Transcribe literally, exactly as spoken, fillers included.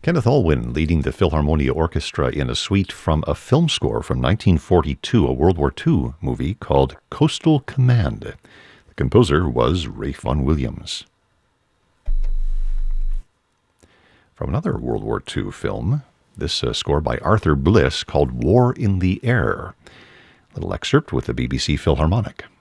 Kenneth Alwyn leading the Philharmonia Orchestra in a suite from a film score from nineteen forty-two, a World War Two movie called Coastal Command. The composer was Ralph Vaughan Williams. From another World War Two film, this uh, score by Arthur Bliss called War in the Air. A little excerpt with the B B C Philharmonic.